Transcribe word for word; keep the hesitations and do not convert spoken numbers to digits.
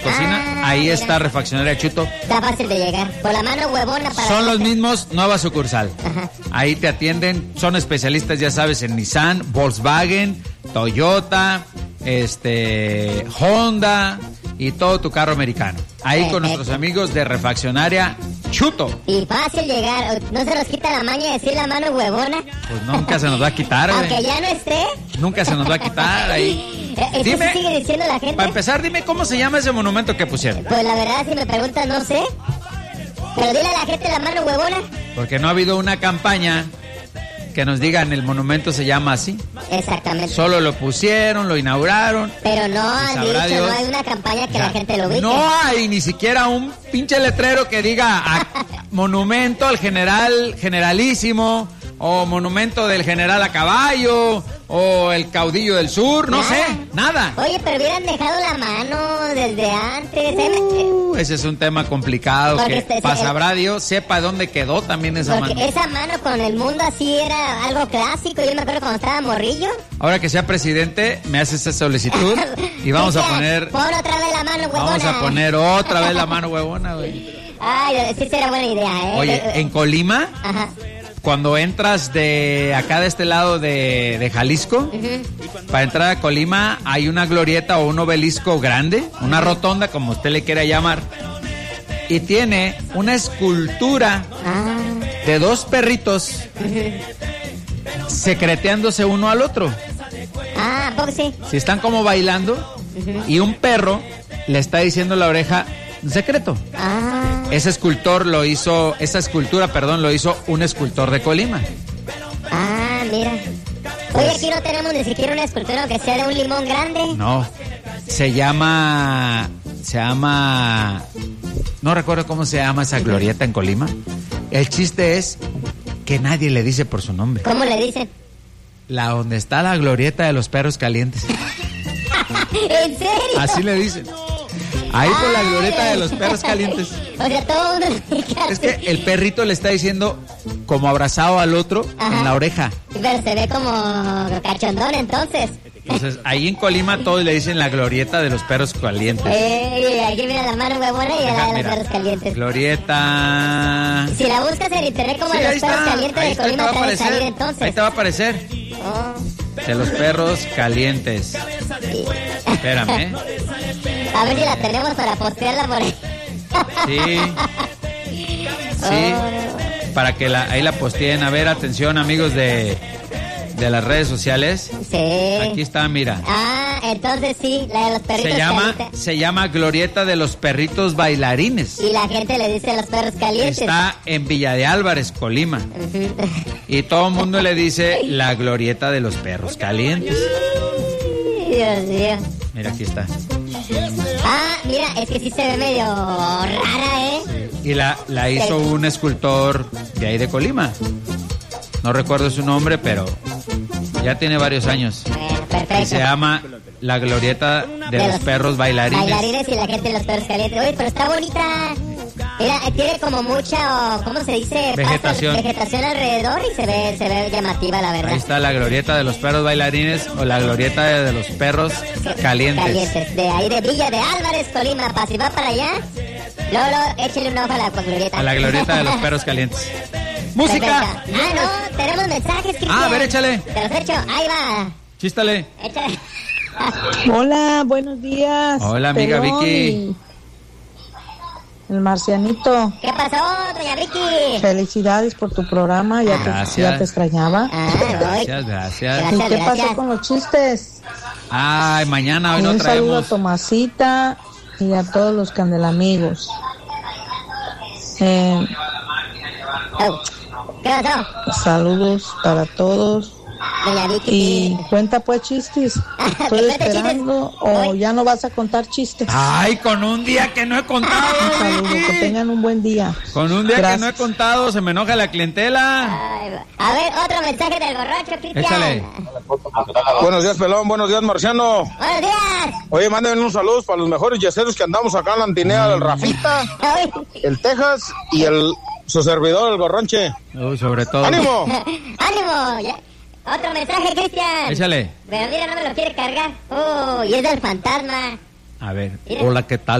cocina, Ah, ahí mira. está Refaccionaria Chuto. Está fácil de llegar. Por la mano huevona para... Son los mismos, nueva sucursal. Ajá. Ahí te atienden, son especialistas, ya sabes, en Nissan, Volkswagen, Toyota, este, Honda y todo tu carro americano. Ahí con Perfecto. nuestros amigos de Refaccionaria Chuto. Y fácil llegar. No se nos quita la maña de decir la mano huevona. Pues nunca se nos va a quitar, Aunque güey. ya no esté. Nunca se nos va a quitar ahí. Eh, ¿Eso Dime, sí sigue diciendo la gente? para empezar, dime cómo se llama ese monumento que pusieron. Pues la verdad, si me preguntas, no sé. Pero dile a la gente la mano huevona. Porque no ha habido una campaña que nos digan el monumento se llama así. Exactamente. Solo lo pusieron, lo inauguraron. Pero no han sabrá dicho, Dios. no hay una campaña que Ya. la gente lo ubique. No hay ni siquiera un pinche letrero que diga a- monumento al general generalísimo, o monumento del general a caballo, o el caudillo del sur, no Nada. sé, nada. Oye, pero hubieran dejado la mano desde antes. ¿eh? Uh, ese es un tema complicado Porque que este- pa' ese- sabrá Dios sepa dónde quedó también esa Porque mano. esa mano con el mundo así era algo clásico. Yo me acuerdo cuando estaba morrillo. Ahora que sea presidente, me hace esa solicitud y vamos a Dice, poner Pon otra vez la mano huevona. vamos a poner otra vez la mano huevona, güey. Ay, sí será buena idea, ¿eh? Oye, en Colima, Ajá. cuando entras de acá de este lado de, de Jalisco, Ujú. para entrar a Colima hay una glorieta o un obelisco grande, una rotonda, como usted le quiera llamar, y tiene una escultura Ah. de dos perritos secreteándose uno al otro. Ah, ¿a poco sí? Si están como bailando y un perro le está diciendo en la oreja un secreto. Ah. Ese escultor lo hizo, esa escultura, perdón, lo hizo un escultor de Colima. Ah, mira. Oye, aquí no tenemos ni siquiera una escultura que sea de un limón grande. No, se llama, se llama, no recuerdo cómo se llama esa glorieta en Colima. El chiste es que nadie le dice por su nombre. ¿Cómo le dicen? La donde está la glorieta de los perros calientes. ¿En serio? Así le dicen. Ahí por la Ay. glorieta de los perros calientes. O sea, todo el mundo... Es que el perrito le está diciendo como abrazado al otro Ajá. en la oreja. Pero se ve como cachondón, entonces. Entonces, ahí en Colima todos le dicen la glorieta de los perros calientes. Eh, aquí mira la mano huevona y la Ajá, de los mira. perros calientes. Glorieta. Si la buscas en internet como Sí, los ahí perros está. calientes Ahí de está, ahí te Colima, va a te va a salir aparecer. entonces. Ahí te va a aparecer. Oh, De los perros calientes. sí. Espérame, ¿eh? A ver si la tenemos para postearla por ahí. Sí. Sí. Para que la, ahí la posteen. A ver, atención, amigos de, de las redes sociales. Sí. Aquí está, mira. Ah, entonces sí, la de los perritos Se llama, calientes. se llama Glorieta de los Perritos Bailarines. Y la gente le dice los perros calientes. Está en Villa de Álvarez, Colima. Ujú. Y todo el mundo le dice la Glorieta de los Perros Calientes. Dios mío. Mira, aquí está. Ah, mira, es que sí se ve medio rara, ¿eh? Y la, la hizo un escultor de ahí de Colima. No recuerdo su nombre, pero ya tiene varios años. Bueno, Y perfecto. se llama la Glorieta de, De los, los Perros Bailarines. Bailarines y la gente de los perros calientes. Oye, pero está bonita. Mira, eh, tiene como mucha, o, ¿cómo se dice? Vegetación. Pasto- vegetación alrededor y se ve, se ve llamativa, la verdad. Ahí está la Glorieta de los Perros Bailarines o la Glorieta de los Perros Calientes. Calientes. De ahí de Villa de Álvarez, Colima. Para si va para allá, luego, luego échale un ojo a la glorieta. A la Glorieta de los Perros Calientes. ¡Música! Perfecto. Ah, no, tenemos mensajes, Cristian. Ah, a ver, échale. Te los echo, ahí va. Chístale. Échale. Hola, buenos días. Hola, amiga Pelón Vicky. y El marcianito. ¿Qué pasó, doña Vicky? Felicidades por tu programa, ya te, Gracias. ya te extrañaba. Ah, voy. Gracias, gracias. ¿Y Gracias, qué gracias. pasó con los chistes? Ay, mañana, hoy Y no un saludo a traemos. Tomasita y a todos los candelamigos. Eh, Oh, ¿qué pasó, saludos para todos. doña Vicky? Y cuenta pues chistes. Estoy cuente chistes. esperando o Hoy. ya no vas a contar chistes. Ay, con un día que no he contado. Un saludo, Vicky. que tengan un buen día. Con un día Gracias. que no he contado, se me enoja la clientela. Ay, va. A ver, otro mensaje del borracho, Cristian. Échale. Buenos días, pelón. Buenos días, marciano. Buenos días. Oye, mándenme unos saludos para los mejores yaceros que andamos acá en la antinea del Rafita, Ay, el Texas y el su servidor, el Gorronche. Uy, sobre todo. ¡Ánimo! ¡Ánimo! Ya. Otro mensaje, Cristian. Échale. Pero mira, no me lo quiere cargar. Oh, y es del fantasma. A ver, Mira. hola, ¿qué tal?